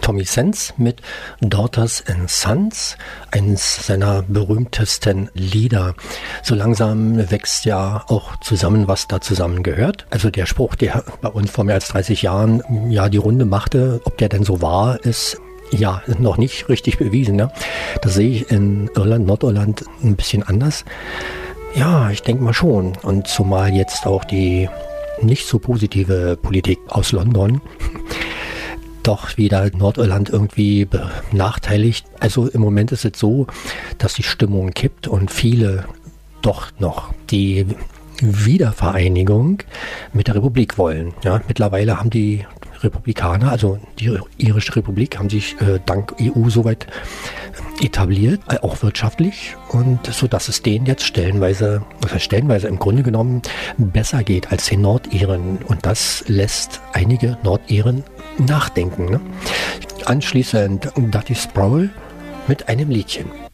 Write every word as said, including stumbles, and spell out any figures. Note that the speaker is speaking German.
Tommy Sense mit Daughters and Sons, eines seiner berühmtesten Lieder. So langsam wächst ja auch zusammen, was da zusammengehört. Also der Spruch, der bei uns vor mehr als dreißig Jahren ja die Runde machte, ob der denn so wahr ist, ja, noch nicht richtig bewiesen. Ne? Das sehe ich in Irland, Nordirland ein bisschen anders. Ja, ich denke mal schon. Und zumal jetzt auch die nicht so positive Politik aus London doch wieder Nordirland irgendwie benachteiligt. Also im Moment ist es so, dass die Stimmung kippt und viele doch noch die Wiedervereinigung mit der Republik wollen. Ja, mittlerweile haben die Republikaner, also die irische Republik, haben sich äh, dank E U soweit etabliert, äh, auch wirtschaftlich, und so dass es denen jetzt stellenweise, also stellenweise im Grunde genommen besser geht als den Nordiren, und das lässt einige Nordiren nachdenken. Ne? Anschließend Dutty Sproul mit einem Liedchen.